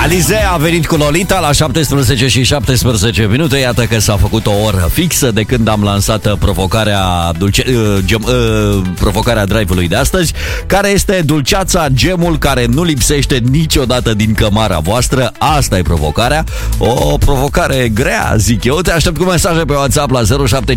Alize a venit cu Lolita la 17 și 17 minute. Iată că s-a făcut o oră fixă de când am lansat provocarea drive-ului de astăzi, care este dulceața, gemul care nu lipsește niciodată din cămara voastră. Asta e provocarea. O provocare grea, zic eu. Te aștept cu mesaje pe WhatsApp la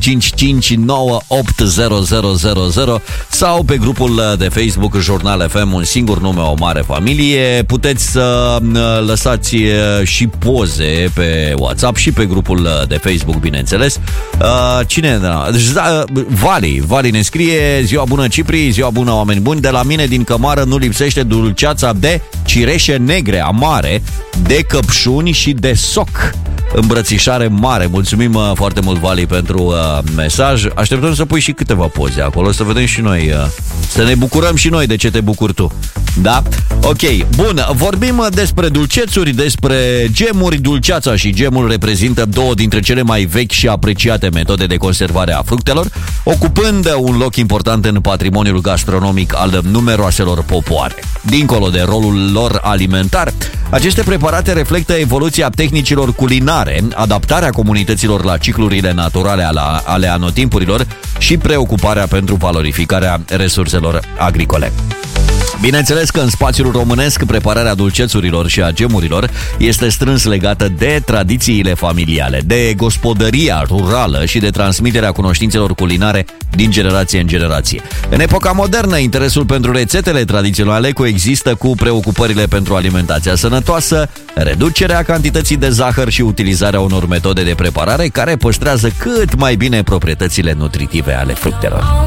0755980000 sau pe grupul de Facebook Jurnal FM, un singur nume, o mare familie. Puteți să lăsați și poze pe WhatsApp și pe grupul de Facebook, bineînțeles. Cine? Vali ne scrie: ziua bună Cipri, ziua bună oameni buni. De la mine din cămară nu lipsește dulceața de cireșe negre amare, de căpșuni și de soc. Îmbrățișare mare. Mulțumim foarte mult, Vali, pentru mesaj. Așteptăm să pui și câteva poze acolo, să vedem și noi, să ne bucurăm și noi de ce te bucuri tu. Da? Ok, bun, vorbim despre dulcețuri, despre gemuri. Dulceața și gemul reprezintă două dintre cele mai vechi și apreciate metode de conservare a fructelor, ocupând un loc important în patrimoniul gastronomic al numeroaselor popoare. Dincolo de rolul lor alimentar, aceste preparate reflectă evoluția tehnicilor culinare, adaptarea comunităților la ciclurile naturale ale anotimpurilor și preocuparea pentru valorificarea resurselor agricole. Bineînțeles că în spațiul românesc prepararea dulcețurilor și a gemurilor este strâns legată de tradițiile familiale, de gospodăria rurală și de transmiterea cunoștințelor culinare din generație în generație. În epoca modernă, interesul pentru rețetele tradiționale coexistă cu preocupările pentru alimentația sănătoasă, reducerea cantității de zahăr și utilizarea unor metode de preparare care păstrează cât mai bine proprietățile nutritive ale fructelor.